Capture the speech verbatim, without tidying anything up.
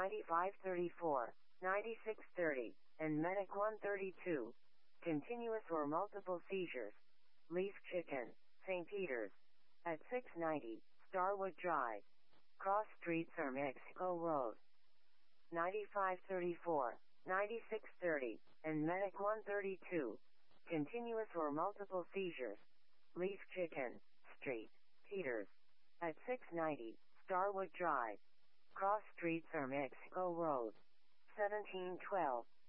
ninety-five thirty-four, ninety-six thirty, and Medic one thirty-two. Continuous or multiple seizures. Leaf Chicken, Saint Peter's. At six ninety, Starwood Drive. Cross Streets or Mexico Road. ninety-five thirty-four, ninety-six thirty, and Medic one thirty-two. Continuous or multiple seizures. Leaf Chicken, Street, Peters. At six ninety, Starwood Drive. Cross Streets or Mexico Road. seventeen twelve,